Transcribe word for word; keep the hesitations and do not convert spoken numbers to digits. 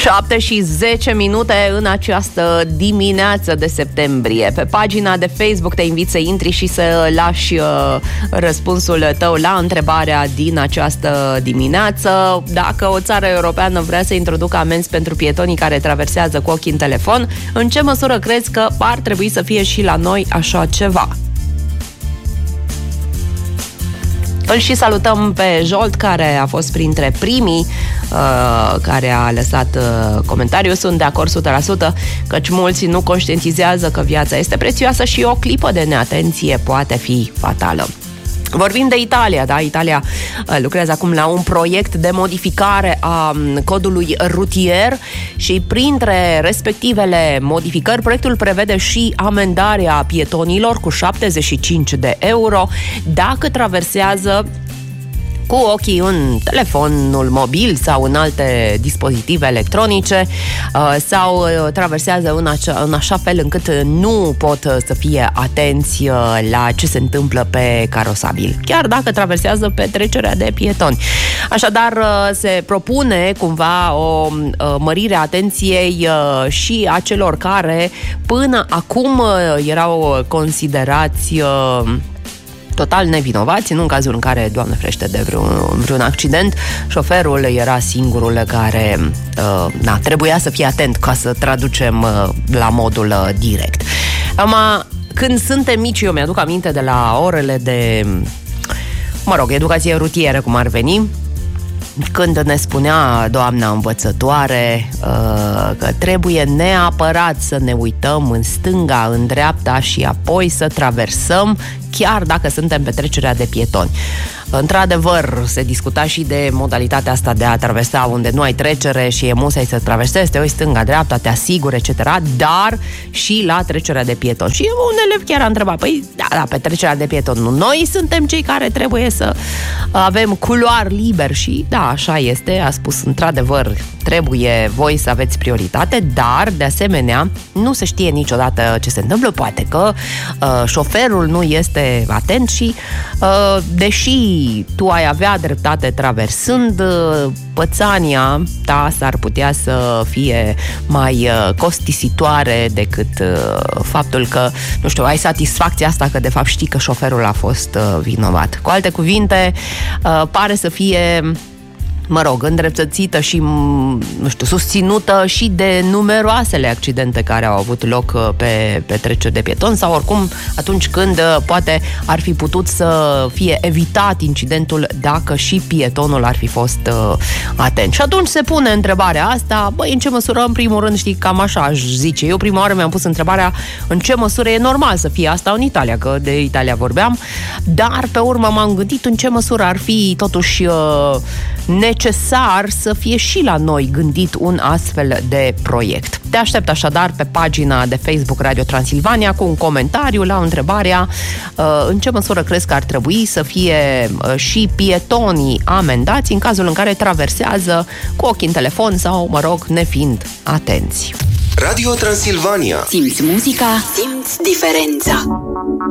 șapte și zece minute în această dimineață de septembrie. Pe pagina de Facebook te invit să intri și să lași uh, răspunsul tău la întrebarea din această dimineață. Dacă o țară europeană vrea să introducă amenzi pentru pietonii care traversează cu ochii în telefon, în ce măsură crezi că ar trebui să fie și la noi așa ceva? Îl și salutăm pe Jolt, care a fost printre primii uh, care a lăsat uh, comentariu. Sunt de acord o sută la sută, căci mulți nu conștientizează că viața este prețioasă și o clipă de neatenție poate fi fatală. Vorbim de Italia, da? Italia lucrează acum la un proiect de modificare a codului rutier și printre respectivele modificări, proiectul prevede și amendarea pietonilor cu șaptezeci și cinci de euro dacă traversează cu ochii în telefonul mobil sau în alte dispozitive electronice sau traversează în, acea, în așa fel încât nu pot să fie atenți la ce se întâmplă pe carosabil, chiar dacă traversează pe trecerea de pietoni. Așadar, se propune cumva o mărire a atenției și a celor care până acum erau considerați total nevinovați, nu în cazul în care, Doamne ferește, de vreun, vreun accident, șoferul era singurul care uh, na, trebuia să fie atent, ca să traducem uh, la modul uh, direct. Acum, când suntem mici, eu mi-aduc aminte de la orele de, mă rog, educație rutieră, cum ar veni, când ne spunea doamna învățătoare uh, că trebuie neapărat să ne uităm în stânga, în dreapta și apoi să traversăm, chiar dacă suntem pe trecerea de pietoni. Într-adevăr, se discuta și de modalitatea asta de a traversa unde nu ai trecere și e musai să traversezi, te uiți stânga, dreapta, te asiguri, et cetera, dar și la trecerea de pietoni. Și un elev chiar a întrebat, păi, da, da, pe trecerea de pietoni, nu noi suntem cei care trebuie să avem culoar liber și, da, așa este, a spus, într-adevăr, trebuie voi să aveți prioritate, dar, de asemenea, nu se știe niciodată ce se întâmplă, poate că uh, șoferul nu este atent și, uh, deși tu ai avea dreptate traversând, pățania ta s-ar putea să fie mai costisitoare decât faptul că, nu știu, ai satisfacția asta că de fapt știi că șoferul a fost vinovat. Cu alte cuvinte, pare să fie, mă rog, îndreptățită și, nu știu, susținută și de numeroasele accidente care au avut loc pe, pe treceri de pieton sau oricum atunci când poate ar fi putut să fie evitat incidentul dacă și pietonul ar fi fost uh, atent. Și atunci se pune întrebarea asta, băi, în ce măsură, în primul rând, știi, cam așa aș zice. Eu prima oară mi-am pus întrebarea în ce măsură e normal să fie asta în Italia, că de Italia vorbeam, dar pe urmă m-am gândit în ce măsură ar fi totuși uh, necesar să fie și la noi gândit un astfel de proiect. Te aștept așadar pe pagina de Facebook Radio Transilvania cu un comentariu la întrebarea uh, în ce măsură crezi că ar trebui să fie uh, și pietonii amendați în cazul în care traversează cu ochii în telefon sau, mă rog, nefiind atenți. Radio Transilvania. Simți muzica, simți diferența.